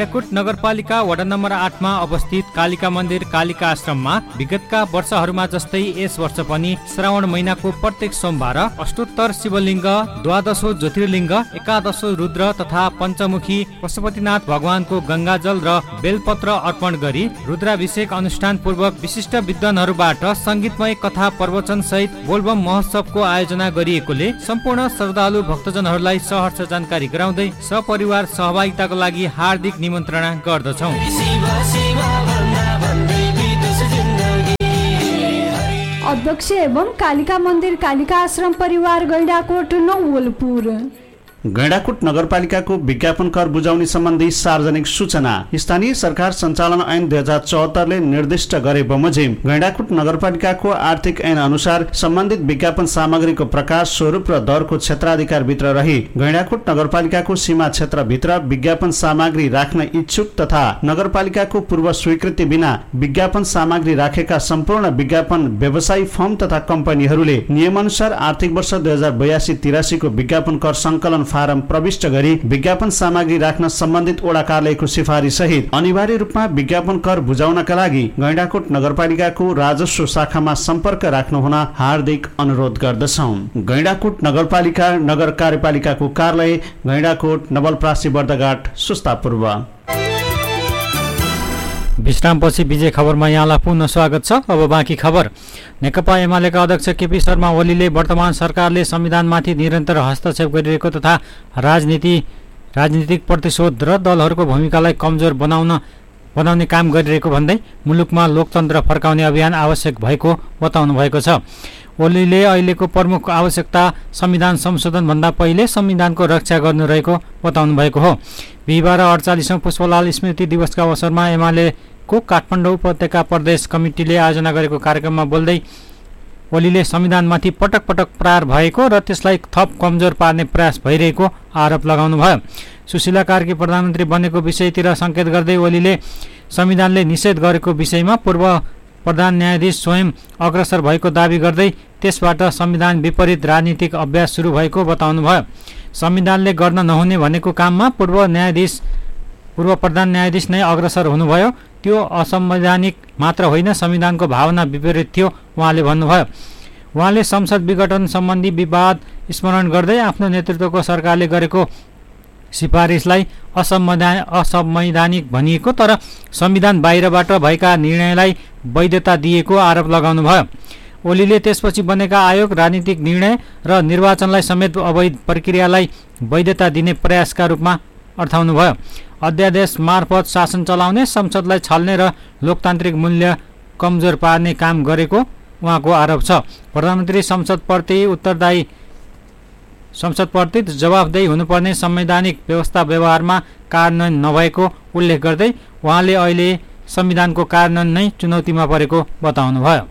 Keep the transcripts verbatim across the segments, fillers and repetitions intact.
गैंडाकोट नगरपालिका वडा नम्बर आठ मा अवस्थित कालिका मन्दिर कालिका आश्रममा विगतका वर्षहरूमा जस्तै यस वर्ष पनि श्रावण महिनाको प्रत्येक सोमबार अष्टोत्तर शिवलिङ्ग, द्वादशो ज्योतिर्लिङ्ग, एकादशो रुद्र तथा पञ्चमुखी पशुपतिनाथ भगवानको गंगाजल र बेलपत्र अर्पण गरी रुद्राभिषेक अनुष्ठान पूर्वक विशिष्ट विद्वानहरूबाट संगीतमय कथा प्रवचन सहित बोलबम महोत्सवको आयोजना गरिएकोले सम्पूर्ण श्रद्धालु भक्तजनहरूलाई सहर्ष जानकारी गराउँदै सपरिवार सहभागिताको लागि हार्दिक निमन्त्रणा गर्दछौं। अध्यक्ष एवं कालिका मन्दिर कालिका आश्रम परिवार गैंडाकोट नवलपुर। गैंडाकोट नगरपालिकाको विज्ञापन कर बुझाउने सम्बन्धी सार्वजनिक सूचना। स्थानीय सरकार सञ्चालन ऐन दुई हजार चौहत्तरले निर्दिष्ट गरे बमोजिम गैंडाकोट नगरपालिकाको आर्थिक ऐन अनुसार सम्बन्धित विज्ञापन सामग्रीको प्रकाश स्वरूप र दरको क्षेत्राधिकार भित्र रही गैंडाकोट नगरपालिकाको सीमा क्षेत्रभित्र विज्ञापन सामग्री राख्न इच्छुक तथा नगरपालिकाको पूर्व स्वीकृति बिना विज्ञापन सामग्री राखेका सम्पूर्ण विज्ञापन व्यवसायी फर्म तथा कम्पनीहरूले नियमअनुसार आर्थिक वर्ष दुई हजार बयासी तिरासीको विज्ञापन कर संकलन फारम प्रविष्ट गरी विज्ञापन सामग्री राख्न सम्बन्धित वडा कार्यालयको सिफारिस सहित अनिवार्य रूपमा विज्ञापन कर बुझाउनका लागि गैंडाकोट नगरपालिकाको राजस्व शाखामा सम्पर्क राख्नु हुन हार्दिक अनुरोध गर्दछौं। गैंडाकोट नगरपालिका नगर कार्यपालिकाको कार्यालय गैंडाकोट नवलप्रासी बर्दघाट सुस्ता पूर्व। विश्रामपछि विजय खबरमा यहाँलाई पुनः स्वागत छ। अब बाँकी खबर। नेकपा एमालेका अध्यक्ष केपी शर्मा ओलीले वर्तमान सरकारले संविधानमाथि निरन्तर हस्तक्षेप गरिरहेको तथा राजनीति राजनीतिक प्रतिशोध र दलहरूको भूमिकालाई कमजोर बनाउन बनाउने काम गरिरहेको भन्दै मुलुकमा लोकतन्त्र फर्काउने अभियान आवश्यक भएको बताउनु भएको छ। ओलीले अहिलेको प्रमुख आवश्यकता संविधान संशोधन भन्दा पहिले संविधानको रक्षा गर्नु रहेको बताउनु भएको हो। बिहिबार अडचालिसौं पुष्पलाल स्मृति दिवसका अवसरमा एमालेको काठमाडौँ उपत्यका प्रदेश कमिटीले आयोजना गरेको कार्यक्रममा बोल्दै ओलीले संविधानमाथि पटक पटक प्रहार भएको र त्यसलाई थप कमजोर पार्ने प्रयास भइरहेको आरोप लगाउनु भयो। सुशीला कार्की प्रधानमन्त्री बनेको विषयतिर संकेत गर्दै ओलीले संविधानले निषेध गरेको विषयमा पूर्व प्रधान न्यायाधीश स्वयं अग्रसर भएको दावी गर्दै त्यसबाट संविधान विपरीत राजनीतिक अभ्यास सुरु भएको बताउनु भयो। संविधानले गर्न नहुने भनेको काममा पूर्व न्यायाधीश पूर्व प्रधान न्यायाधीश नै अग्रसर हुनुभयो। त्यो असंवैधानिक मात्र होइन, संविधानको भावना विपरीत थियो उहाँले भन्नुभयो। उहाँले संसद विघटन सम्बन्धी विवाद स्मरण गर्दै आफ्नो नेतृत्वको सरकारले गरेको सिफारिसलाई असंवैधानिक असंवैधानिक भनिएको तर संविधान बाहिरबाट भएका निर्णयलाई वैधता दिएको आरोप लगाउनुभयो। ओलीले त्यसपछि बनेका आयोग, राजनीतिक निर्णय र निर्वाचनलाई समेत अवैध प्रक्रियालाई वैधता दिने प्रयासका रूपमा अर्थाउनुभयो। अध्यादेश मार्फत शासन चलाउने, संसदलाई छल्ने र लोकतान्त्रिक मूल्य कमजोर पार्ने काम गरेको उहाँको आरोप छ। प्रधानमन्त्री संसदप्रति उत्तरदायी संसदप्रति जवाफदेही हुनुपर्ने संवैधानिक व्यवस्था व्यवहारमा कार्यान्वयन नभएको उल्लेख गर्दै उहाँले अहिले संविधानको कार्यान्वयन नै चुनौतीमा परेको बताउनुभयो।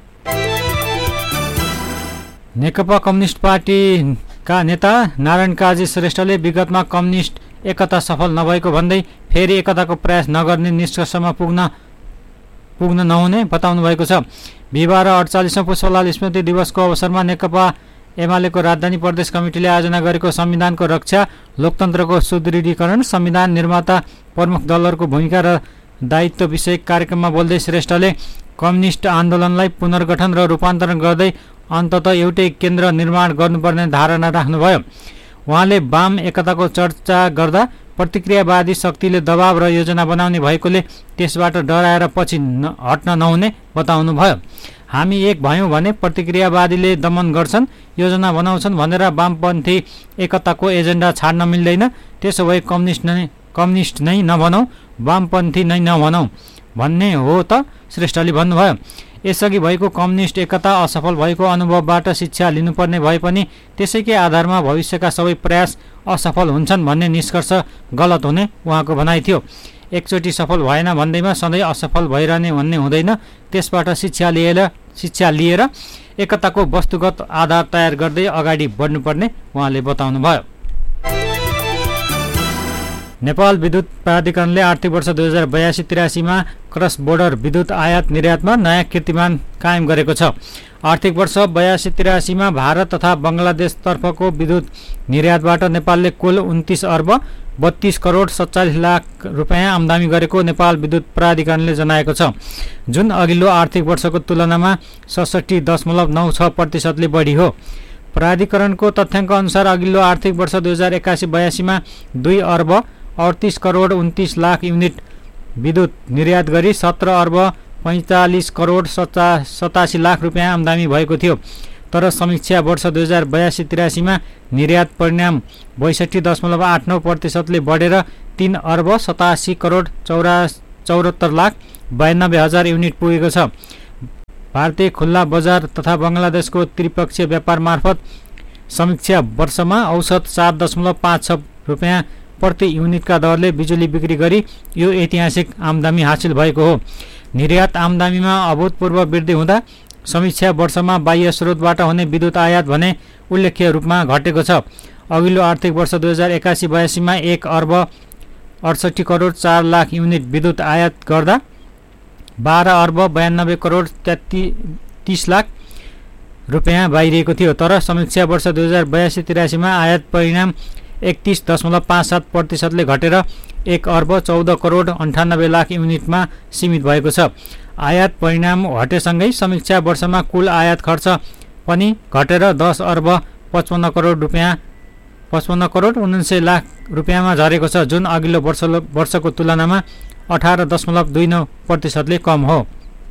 नेकपा कम्युनिस्ट पार्टीका नेता नारायण काजी श्रेष्ठले विगतमा कम्युनिस्ट एकता सफल नभएको भन्दै फेरि एकताको प्रयास नगर्ने निष्कर्षमा पुग्न पुग्न नहुने बताउनु भएको छ। बिहिबार अडचालिसौं पुष्पलाल स्मृति दिवसको अवसरमा नेकपा एमालेको राजधानी प्रदेश कमिटीले आयोजना गरेको संविधानको रक्षा, लोकतन्त्रको सुदृढीकरण, संविधान निर्माता प्रमुख दलहरूको भूमिका र दायित्व विषयक कार्यक्रममा बोल्दै श्रेष्ठले कम्युनिस्ट आन्दोलनलाई पुनर्गठन र रूपान्तरण गर्दै अन्ततः एउटै केन्द्र निर्माण गर्नुपर्ने धारणा राख्नुभयो। उहाँले वाम एकताको चर्चा गर्दा प्रतिक्रियावादी शक्तिले दबाव र योजना बनाउने भएकोले त्यसबाट डराएर पछि हट्न नहुने बताउनुभयो। हामी एक भयौँ भने प्रतिक्रियावादीले दमन गर्छन्, योजना बनाउँछन् भनेर वामपन्थी एकताको एजेन्डा छाड्न मिल्दैन। त्यसो भए कम्युनिस्ट नै कम्युनिस्ट नै नभनौँ, वामपन्थी नै नभनौँ भन्ने हो त श्रेष्ठले भन्नुभयो। यसअघि भएको कम्युनिस्ट एकता असफल भएको अनुभवबाट शिक्षा लिनुपर्ने भए पनि त्यसैकै आधारमा भविष्यका सबै प्रयास असफल हुन्छन् भन्ने निष्कर्ष गलत हुने उहाँको भनाइ थियो। एकचोटि सफल भएन भन्दैमा सधैँ असफल भइरहने भन्ने हुँदैन। त्यसबाट शिक्षा लिएर शिक्षा लिएर एकताको वस्तुगत आधार तयार गर्दै अगाडि बढ्नुपर्ने उहाँले बताउनुभयो। नेपाल विद्युत प्राधिकरणले आर्थिक वर्ष दुई हजार बयासी तिरासीमा क्रस बोर्डर विद्युत आयात निर्यातमा नयाँ कीर्तिमान कायम गरेको छ। आर्थिक वर्ष बयासी तिरासीमा भारत तथा बङ्गलादेशतर्फको विद्युत निर्यातबाट नेपालले कुल उन्तिस अर्ब बत्तीस करोड सत्तालिस लाख रुपियाँ आम्दानी गरेको नेपाल विद्युत प्राधिकरणले जनाएको छ, जुन अघिल्लो आर्थिक वर्षको तुलनामा सडसठी दशमलव नौ छ प्रतिशतले बढी हो। प्राधिकरणको तथ्याङ्क अनुसार अघिल्लो आर्थिक वर्ष दुई हजार एक्कासी बयासीमा दुई अर्ब अडतिस करोड उन्तिस लाख युनिट विद्युत निर्यात गरी सत्र अर्ब पैँतालिस करोड सता सतासी लाख रुपियाँ आम्दानी भएको थियो। तर समीक्षा वर्ष दुई हजार बयासी तिरासीमा निर्यात परिणाम बैसठी दशमलव आठ नौ प्रतिशतले बढेर तीन अर्ब सतासी करोड चौरा चौहत्तर लाख बयानब्बे हजार युनिट पुगेको छ। भारतीय खुल्ला बजार तथा बङ्गलादेशको त्रिपक्षीय व्यापार मार्फत समीक्षा वर्षमा औसत सात दशमलव पाँच छ रुपियाँ प्रति युनिटका दरले बिजुली बिक्री गरी यो ऐतिहासिक आम्दानी हासिल भएको हो। निर्यात आम्दानीमा अभूतपूर्व वृद्धि हुँदा समीक्षा वर्षमा बाह्य स्रोतबाट हुने विद्युत आयात भने उल्लेख्य रूपमा घटेको छ। अघिल्लो आर्थिक वर्ष दुई हजार एक्कासी बयासीमा एक अर्ब अडसठी करोड चार लाख युनिट विद्युत आयात गर्दा बाह्र अर्ब बयानब्बे करोड तेत्ती तिस लाख रुपियाँ बाहिरिएको थियो। तर समीक्षा वर्ष दुई हजार बयासी तिरासीमा आयात परिणाम एकतिस दशमलव पाँच सात प्रतिशतले घटेर एक अर्ब चौध करोड अन्ठानब्बे लाख युनिटमा सीमित भएको छ। आयात परिणाम घटेसँगै समीक्षा वर्षमा कुल आयात खर्च पनि घटेर दस अर्ब पचपन्न करोड रुपियाँ पचपन्न करोड उनान्सय लाख रुपियाँमा झरेको छ, जुन अघिल्लो वर्ष वर्षको तुलनामा अठार दशमलव दुई नौ प्रतिशतले कम हो।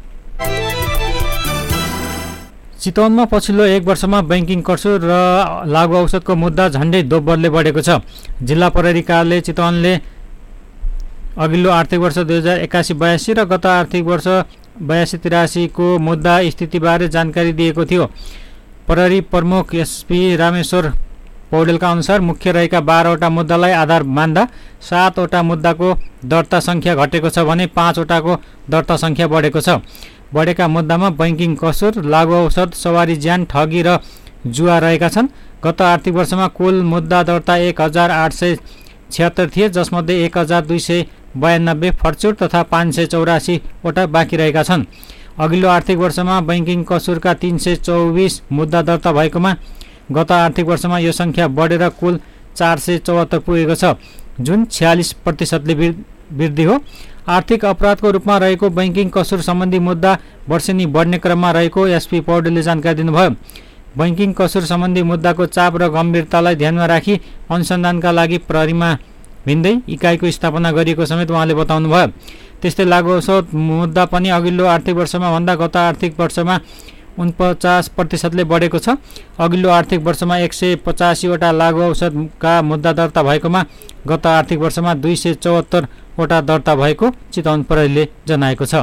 चितवनमा पछिल्लो एक वर्षमा बैंकिङ कसुर र लागु औषधको मुद्दा झण्डै दोब्बरले बढेको छ। जिल्ला प्रहरी कार्यालय चितवनले अघिल्लो आर्थिक वर्ष दुई हजार एक्कासी बयासी र गत आर्थिक वर्ष बयासी तिरासीको मुद्दा स्थितिबारे जानकारी दिएको थियो। प्रहरी प्रमुख एसपी रामेश्वर पौडेलका अनुसार मुख्य रहेका बाह्रवटा मुद्दालाई आधार मान्दा सातवटा मुद्दाको दर्ता सङ्ख्या घटेको छ भने पाँचवटाको दर्ता सङ्ख्या बढेको छ। बढेका मुद्दामा बैंकिङ कसुर, लागु औषध, सवारी ज्यान, ठगी र जुवा रहेका छन्। गत आर्थिक वर्षमा कुल मुद्दा दर्ता एक हजार आठ सय छिहत्तर थिए, जसमध्ये एक हजार दुई सय बयानब्बे फर्चुट तथा पाँच सय चौरासीवटा बाँकी रहेका छन्। अघिल्लो आर्थिक वर्षमा बैंकिङ कसुरका तीन सय चौबिस मुद्दा दर्ता भएकोमा गत आर्थिक वर्षमा यो सङ्ख्या बढेर कुल चार सय चौहत्तर पुगेको छ, जुन छयालिस प्रतिशतले वृद्धि हो। आर्थिक अपराधको रूपमा रहेको बैंकिङ कसुर सम्बन्धी मुद्दा वर्षेनी बढ्ने क्रममा रहेको एसपी पौडेलले जानकारी दिनुभयो। बैंकिङ कसुर सम्बन्धी मुद्दाको चाप र गम्भीरतालाई ध्यानमा राखी अनुसन्धानका लागि प्रहरीमा भिन्दै इकाइको स्थापना गरिएको समेत उहाँले बताउनुभयो। त्यस्तै लागु औषध मुद्दा पनि अघिल्लो आर्थिक वर्षमा भन्दा गत आर्थिक वर्षमा उनपचास प्रतिशतले बढेको छ। अघिल्लो आर्थिक वर्षमा एक सय पचासीवटा लागु औषधका मुद्दा दर्ता भएकोमा गत आर्थिक वर्षमा दुई सय चौहत्तरवटा दर्ता भएको चितवन प्रहरीले जनाएको छ।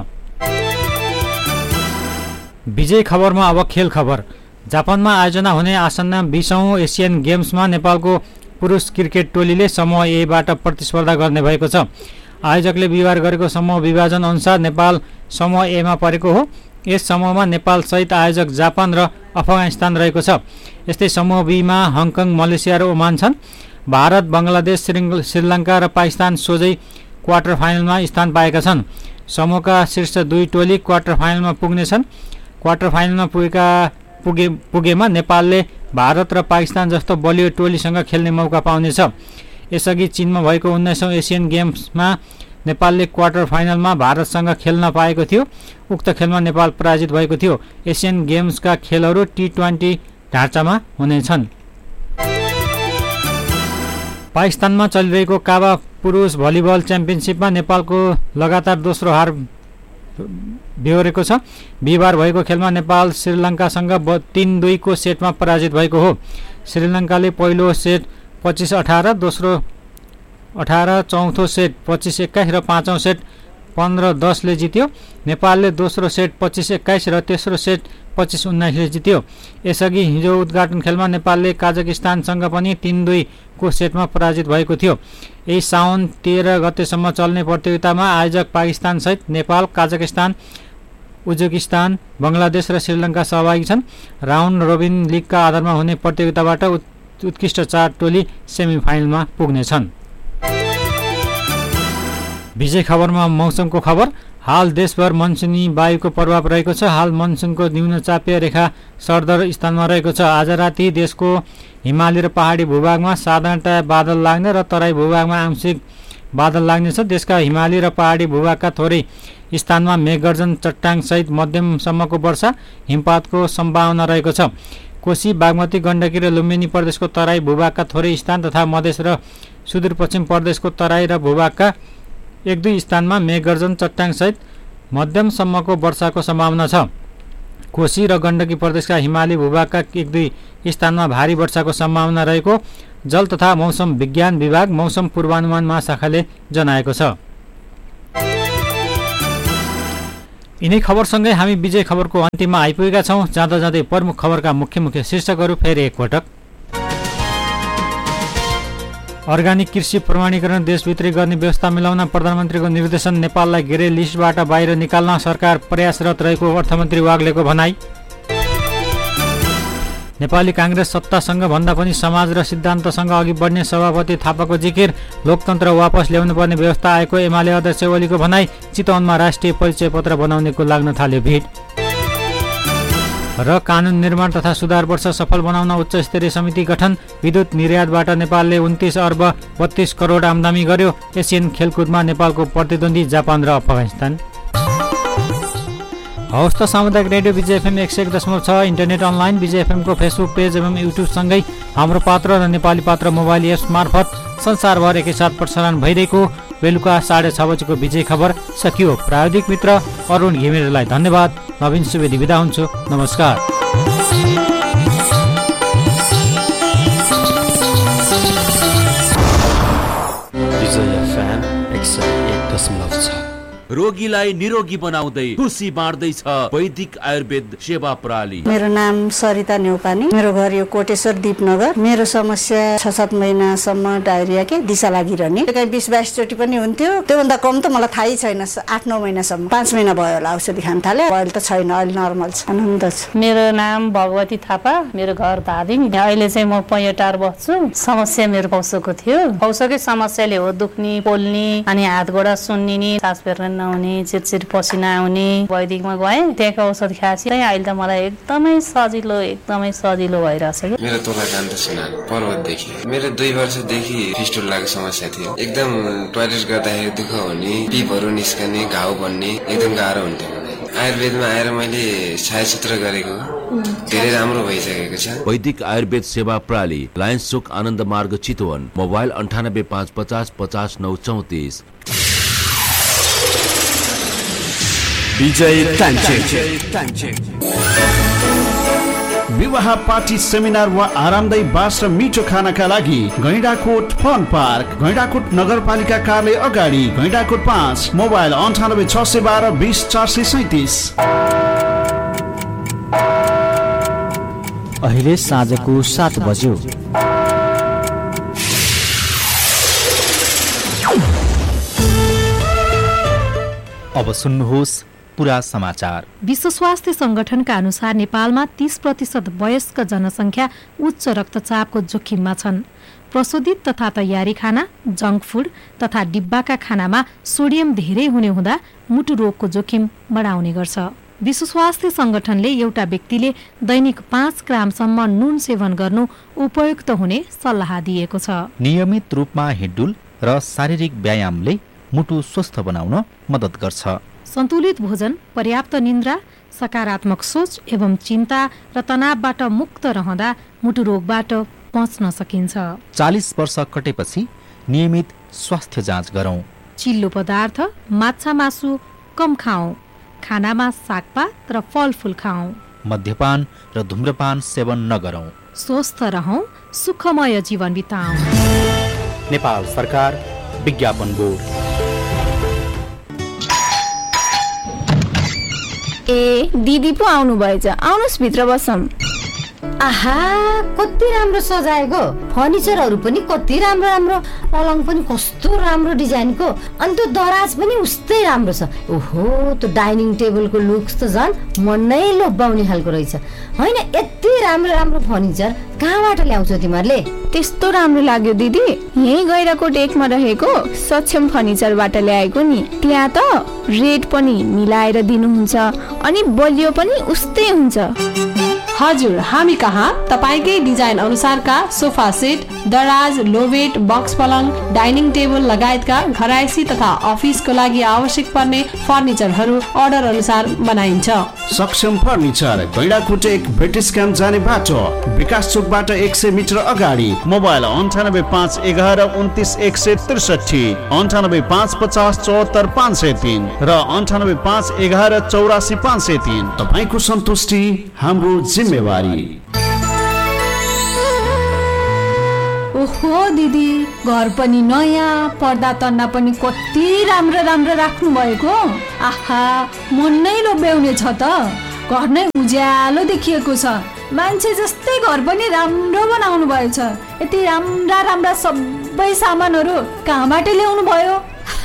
विजय खबरमा अब खेल खबर। जापानमा आयोजना हुने आसन्न बीसौँ एसियन गेम्समा नेपालको पुरुष क्रिकेट टोलीले समूह एबाट प्रतिस्पर्धा गर्ने भएको छ। आयोजकले बिहिबार गरेको समूह विभाजन अनुसार नेपाल समूह एमा परेको हो। यस समूहमा नेपाल सहित आयोजक जापान र अफगानिस्तान रहेको छ। यस्तै समूह बीमा हङकङ, मलेसिया र ओमान छन्। भारत, बङ्गलादेश, श्रीलङ्का र पाकिस्तान सोझै क्वार्टर फाइनलमा स्थान पाएका छन्। समूहका शीर्ष दुई टोली क्वार्टर फाइनलमा पुग्नेछन्। क्वार्टर फाइनलमा पुगेका पुगे पुगेमा नेपालले भारत र पाकिस्तान जस्तो बलियो टोलीसँग खेल्ने मौका पाउनेछ। यसअघि चीनमा भएको उन्नाइसौँ एसियन गेम्समा नेपालले क्वार्टर फाइनलमा भारतसँग खेल्न पाएको थियो। उक्त खेलमा नेपाल पराजित भएको थियो। एसियन गेम्सका खेलहरू टी ट्वेन्टी ढाँचामा हुनेछन्। पाकिस्तानमा चलिरहेको काबा पुरुष भलिबल च्याम्पियनसिपमा नेपालको लगातार दोस्रो हार बेहोरेको छ। बिहिबार भएको खेलमा नेपाल श्रीलङ्कासँग तीन दुईको सेटमा पराजित भएको हो। श्रीलङ्काले पहिलो सेट पच्चिस अठार, दोस्रो अठार, चौथो सेट पच्चिस एक्काइस र पाँचौँ सेट पन्ध्र दसले जित्यो। नेपालले दोस्रो सेट पच्चिस एक्काइस र तेस्रो सेट पच्चिस उन्नाइसले जित्यो। यसअघि हिजो उद्घाटन खेलमा नेपालले काजाकिस्तानसँग पनि तीन दुईको सेटमा पराजित भएको थियो। यही साउन तेह्र गतेसम्म चल्ने प्रतियोगितामा आयोजक पाकिस्तानसहित नेपाल, काजाकिस्तान, उज्बेकिस्तान, बङ्गलादेश र श्रीलङ्का सहभागी छन्। राउन्ड रोबिन लिगका आधारमा हुने प्रतियोगिताबाट उत्कृष्ट चार टोली सेमिफाइनलमा पुग्नेछन्। विजय खबरमा मौसमको खबर। हाल देशभर मनसुनी वायुको प्रभाव रहेको छ। हाल मनसुनको न्यून चापीय रेखा सरदर स्थानमा रहेको छ। आज राति देशको हिमाली र पहाडी भूभागमा साधारणतया बादल लाग्ने र तराई भूभागमा आंशिक बादल लाग्नेछ। देशका हिमाली र पहाडी भूभागका थोरै स्थानमा मेघगर्जन चट्टाङसहित मध्यमसम्मको वर्षा हिमपातको सम्भावना रहेको छ। कोशी, बागमती, गण्डकी र लुम्बिनी प्रदेशको तराई भूभागका थोरै स्थान तथा मधेस र सुदूरपश्चिम प्रदेशको तराई र भूभागका एक दुई स्थानमा मेघगर्जन चट्टाङसहित मध्यमसम्मको वर्षाको सम्भावना छ। कोशी र गण्डकी प्रदेशका हिमाली भूभागका एक दुई स्थानमा भारी वर्षाको सम्भावना रहेको जल तथा मौसम विज्ञान विभाग मौसम पूर्वानुमान महाशाखाले जनाएको छ। यिनै खबरसँगै हामी विजय खबरको अन्तिममा आइपुगेका छौँ। जाँदा जाँदै प्रमुख खबरका मुख्य मुख्य शीर्षकहरू फेरि एकपटक। अर्ग्यानिक कृषि प्रमाणीकरण देशभित्रै गर्ने व्यवस्था मिलाउन प्रधानमन्त्रीको निर्देशन। नेपाललाई ग्रे लिस्टबाट बाहिर निकाल्न सरकार प्रयासरत रहेको अर्थमन्त्री वाग्लेको भनाई। नेपाली काङ्ग्रेस सत्तासँग भन्दा पनि समाज र सिद्धान्तसँग अघि बढ्ने सभापति थापाको जिकिर। लोकतन्त्र वापस ल्याउनुपर्ने व्यवस्था आएको एमाले अध्यक्ष ओलीको भनाई। चितवनमा राष्ट्रिय परिचय पत्र बनाउनेको लाग्न थाल्यो भिड। र कानुन निर्माण तथा सुधार वर्ष सफल बनाउन उच्च स्तरीय समिति गठन। विद्युत निर्यातबाट नेपालले उन्तिस अर्ब बत्तीस करोड आमदानी गर्यो। एसियन खेलकुदमा नेपालको प्रतिद्वन्दी जापान र अफगानिस्तान। हवस् त सामुदायिक रेडियो विजय एफएम एक सय एक दशमलव छ इन्टरनेट अनलाइन विजय एफएमको फेसबुक पेज एवं युट्युबसँगै हाम्रो पात्र र नेपाली पात्र मोबाइल एप्स मार्फत संसारभर एकैसाथ प्रसारण भइरहेको बेलुका साढे छ बजेको विजय खबर सकियो। प्राविधिक मित्र अरुण घिमिरेलाई धन्यवाद। नवीन सुवेदी बिदा हुन्छु। नमस्कार। विजय एफएम एक सय एक दशमलव छ रोगीलाई निरोगी बनाउँदै खुसी बाँड्दैछ वैदिक आयुर्वेद सेवा प्रणाली। मेरो नाम सरिता नेउपानी, मेरो घर यो कोटेश्वर दीपनगर। मेरो समस्या छ सात महिनासम्म डायरिया के दिशा लागिरहने, कहीँ बिस बाइस चोटि पनि हुन्थ्यो। त्योभन्दा कम त मलाई थाहै छैन। आठ नौ महिनासम्म पाँच महिना भयो होला औषधि खान थाले। अहिले त छैन, अहिले नर्मल छ, आनन्द छ। मेरो नाम भगवती थापा, मेरो घर धादिङ। अहिले चाहिँ म पैँटार बस्छु। समस्या मेरो पौसोको थियो। पौसोकै समस्याले हो दुख्ने, पोल्ने, अनि हात गोडा सुन्निने, सास फेर्न नहुने, चिरचिर पसिना आउने। वैदिकमा गएँ, त्यहाँको औषध खाएपछि अहिले त मलाई एकदमै सजिलो एकदमै सजिलो भइरहेछ। मेरो तोला जान्द सुनान पर्वतदेखि मेरो दुई वर्षदेखि फिस्टुलाको समस्या थियो। एकदम टोयलेट गर्दाखेरि दुःख हुने, पिपहरू निस्कने, घाउ बन्ने एकदम गाह्रो हुन्थ्यो। आयुर्वेदमा आएर मैले छायाचित्र गरेको धेरै राम्रो भइसकेको छ। वैदिक आयुर्वेद सेवा प्रणाली, लायन्स चोक आनन्द मार्ग चितवन। मोबाइल अन्ठानब्बे पाँच पचास पचास नौ चौतिस। विजय टाइम विवाह, पार्टी, सेमिनार वा आरामदायी बास र मिठो खानाका लागि गैंडाकोट फन पार्क, गैंडाकोट नगरपालिका कार्यालय अगाडि, गैंडाकोट पाँच। मोबाइल अन्ठानब्बे छ सय बाह्र बिस चार सय सैतिस। अहिले साँझको सात बज्यो। अब सुन्नुहोस् पुरा समाचार। विश्व स्वास्थ्य संगठनका अनुसार नेपालमा तीस प्रतिशत वयस्क जनसङ्ख्या उच्च रक्तचापको जोखिममा छन्। प्रशोधित तथा तयारी खाना, जङ्क फुड तथा डिब्बाका खानामा सोडियम धेरै हुने हुँदा मुटु रोगको जोखिम बढाउने गर्छ। विश्व स्वास्थ्य संगठनले एउटा व्यक्तिले दैनिक पाँच ग्रामसम्म नुन सेवन गर्नु उपयुक्त हुने सल्लाह दिएको छ। नियमित रूपमा हिँडडुल र शारीरिक व्यायामले मुटु स्वस्थ बनाउन मद्दत गर्छ। सन्तुलित भोजन, पर्याप्त निन्द्रा, सकारात्मक सोच एवं चिन्ता र तनावबाट मुक्त रहँदा मुटु रोगबाट बच्न सकिन्छ। चालीस वर्ष कटेपछि नियमित स्वास्थ्य जाँच गरौँ। चिल्लो पदार्थ, माछा मासु कम खाऊ। खानामा सागपात र फलफुल खाऊ। मद्यपान र धूम्रपान सेवन नगरौँ। स्वस्थ रहौं, सुखमय जीवन बिताऊ। नेपाल सरकार, विज्ञापन बोर्ड। ए दिदी पो आउनु भएछ, आउनुस् भित्र बसौँ। आहा कति राम्रो सजाएको, फर्निचरहरू पनि कति राम्रो राम्रो, पलङ पनि कस्तो राम्रो डिजाइनको, अनि त्यो दराज पनि उस्तै राम्रो छ। ओहो त्यो डाइनिङ टेबलको लुक्स त झन् मन नै लोभ्याउने खालको रहेछ। होइन यति राम्रो राम्रो फर्निचर कहाँबाट ल्याउँछौ तिमीहरूले? त्यस्तो राम्रो लाग्यो दिदी, यही गैराकोट एकमा रहेको सक्षम फर्निचरबाट ल्याएको नि। त्यहाँ त रेट पनि मिलाएर दिनुहुन्छ अनि बलियो पनि उस्तै हुन्छ। हजुर, हामी कहाँ तपाईँकै डिजाइन अनुसारका सोफा सेट, दराज, लोभेट, बक्स पलङ, डाइनिङ टेबल लगायतका घरायसी तथा अफिसको लागि आवश्यक पर्ने फर्निचरहरू अर्डर अनुसार बनाइन्छ। सक्षम फर्निचर, गैंडाकोट एक ब्रिटिश क्याम्प जाने बाटो, विकास चोकबाट एक सय मिटर अगाडि। मोबाइल अन्ठानब्बे पाँच एघार उन्तिस एक सय त्रिसठी, अन्ठानब्बे पाँच पचास चौहत्तर पाँच सय तीन र अन्ठानब्बे पाँच एघार चौरासी पाँच सय तीन। तपाईँको सन्तुष्टि हाम्रो जिम्मेवारी। ओहो दिदी, घर पनि नयाँ, पर्दा तन्ना पनि कति राम्रो राम्रो राख्नु भएको। आहा, मन नै लोभ्याउने छ त। घर नै उज्यालो देखिएको छ, मान्छे जस्तै घर पनि राम्रो बनाउनु भएछ। यति राम्रा राम्रा सबै सामानहरू कहाँबाट ल्याउनु भयो?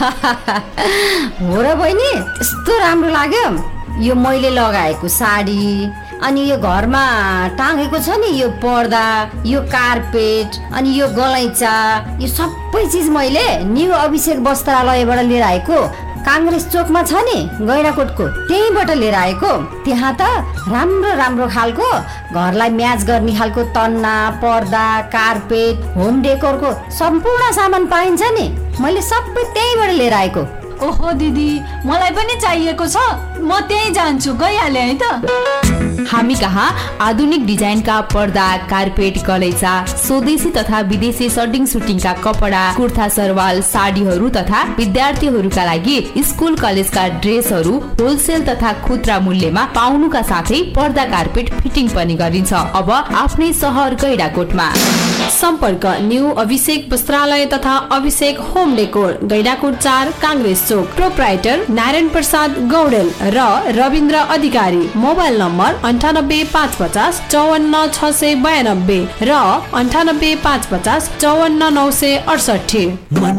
हो र बहिनी, यस्तो राम्रो लाग्यो। यो मैले लगाएको साडी, अनि यो घरमा टाँगेको छ नि यो पर्दा, यो कार्पेट, अनि यो गलैँचा, यो सबै चिज मैले न्यू अभिषेक वस्त्रालयबाट लिएर आएको। काङ्ग्रेस चोकमा छ नि गैंडाकोटको, त्यहीँबाट लिएर आएको। त्यहाँ त राम्रो राम्रो खालको घरलाई म्याच गर्ने खालको तन्ना, पर्दा, कार्पेट, होम डेकोरको सम्पूर्ण सामान पाइन्छ नि। मैले सबै त्यहीँबाट लिएर आएको। ओहो दिदी, मलाई पनि चाहिएको छ, म त्यहीँ जान्छु, गइहालेँ है त। हामी कहाँ आधुनिक डिजाइनका पर्दा, कार्पेट, गलैँचा, स्वदेशी तथा विदेशी सर्टिङ सुटिङका कपडा, कुर्ता सरवाल, साडीहरू तथा विद्यार्थीहरूका लागि स्कुल कलेजका ड्रेसहरू होलसेल तथा खुद्रा मूल्यमा पाउनुका साथै पर्दा, कार्पेट फिटिङ पनि गरिन्छ। अब आफ्नै सहर गैंडाकोटमा सम्पर्क न्यू अभिषेक वस्त्रालय तथा अभिषेक होम डेकोर, गैंडाकोट चार, काङ्ग्रेस चोक। प्रोप्राइटर नारायण प्रसाद गौडेल र रविन्द्र अधिकारी। मोबाइल नम्बर अन्ठानब्बे पाँच पचास चौवन्न छ सय बयानब्बे र अन्ठानब्बे पाँच पचास चौवन्न नौ सय अडसठी।